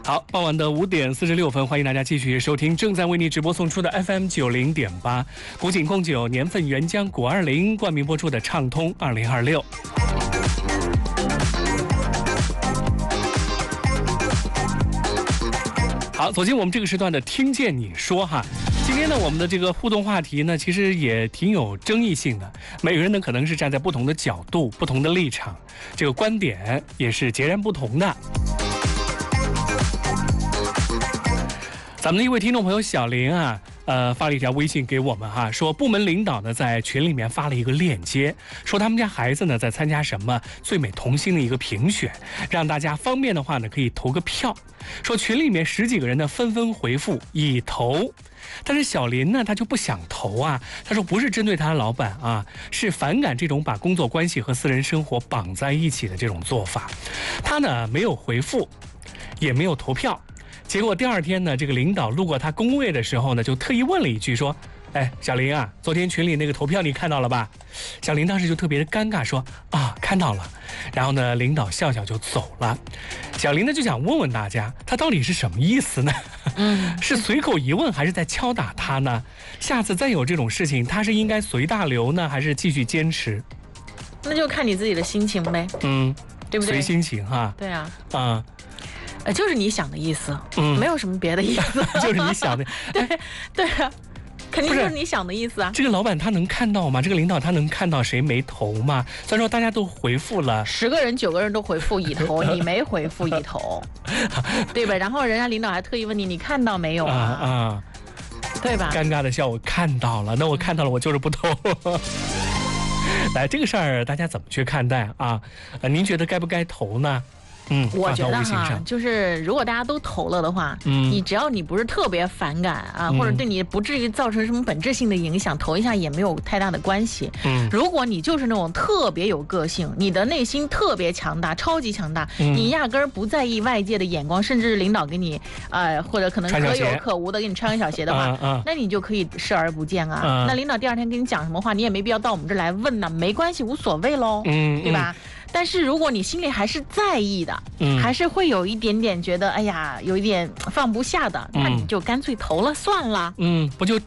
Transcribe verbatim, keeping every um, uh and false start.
好，傍晚的五点四十六分，欢迎大家继续收听正在为你直播送出的 F M 九零点八，古井控酒年份原浆古二零冠名播出的畅通二零二六。好，走进我们这个时段的听见你说哈。今天呢，我们的这个互动话题呢，其实也挺有争议性的。每个人呢，可能是站在不同的角度、不同的立场，这个观点也是截然不同的。咱们的一位听众朋友小林啊，呃，发了一条微信给我们哈，说部门领导呢在群里面发了一个链接，说他们家孩子呢在参加什么最美童星的一个评选，让大家方便的话呢可以投个票。说群里面十几个人呢纷纷回复已投，但是小林呢他就不想投啊，他说不是针对他的老板啊，是反感这种把工作关系和私人生活绑在一起的这种做法。他呢没有回复，也没有投票。结果第二天呢，这个领导路过他工位的时候呢，就特意问了一句说：“哎，小林啊，昨天群里那个投票你看到了吧？”小林当时就特别的尴尬说：“啊，看到了。”然后呢，领导笑笑就走了。小林呢就想问问大家，他到底是什么意思呢？嗯，是随口一问还是在敲打他呢？下次再有这种事情，他是应该随大流呢，还是继续坚持？ 那就看你自己的心情呗。嗯，对不对？ 随心情哈。 对啊。 啊、嗯。 呃，就是你想的意思，嗯，没有什么别的意思， 就是你想的， 对对啊，肯定就是你想的意思啊。 这个老板他能看到吗？这个领导他能看到谁没投吗？虽然说大家都回复了， 十个人九个人都回复已投，你没回复已投，对吧？然后人家领导还特意问你，你看到没有啊？啊，啊对吧？ 尴尬的笑，我看到了，那我看到了，我就是不投。来，这个事儿大家怎么去看待啊？呃，您觉得该不该投呢？嗯， 我觉得哈，就是如果大家都投了的话，嗯，你只要你不是特别反感啊，嗯、或者对你不至于造成什么本质性的影响，投一下也没有太大的关系。嗯，如果你就是那种特别有个性，你的内心特别强大，超级强大，嗯、你压根儿不在意外界的眼光，甚至领导给你呃或者可能可有可无的给你穿个小鞋的话，啊、那你就可以视而不见啊。啊那领导第二天跟你讲什么话，你也没必要到我们这儿来问呐，没关系，无所谓喽，嗯，对吧？嗯但是如果你心里还是在意的，嗯，还是会有一点点觉得，哎呀，有一点放不下的，嗯、那你就干脆投了算了， 嗯，不就。